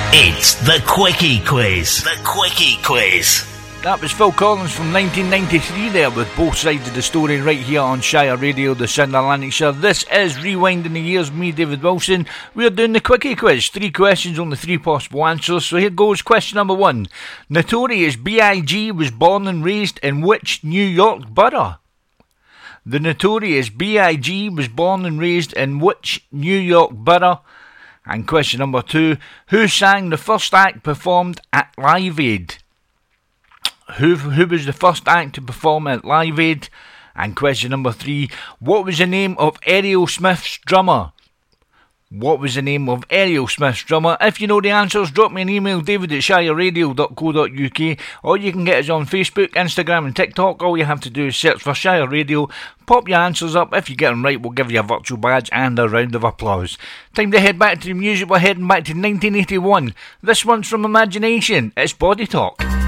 It's the Quickie Quiz. The Quickie Quiz. That was Phil Collins from 1993 there with both sides of the story right here on Shire Radio, the Central Lanarkshire. This is Rewinding the Years, me David Wilson. We're doing the Quickie Quiz. 3 questions, only 3 possible answers. So here goes question number 1. Notorious B.I.G. was born and raised in which New York borough? The Notorious B.I.G. was born and raised in which New York borough? And question number 2. Who sang the first act performed at Live Aid? Who was the first act to perform at Live Aid? And question number 3. What was the name of Aerosmith's drummer? What was the name of Aerosmith's drummer? If you know the answers, drop me an email, david@shireradio.co.uk, or you can get us on Facebook, Instagram and TikTok. All you have to do is search for Shire Radio, pop your answers up. If you get them right, we'll give you a virtual badge and a round of applause. Time to head back to the music. We're heading back to 1981. This one's from Imagination. It's Body Talk.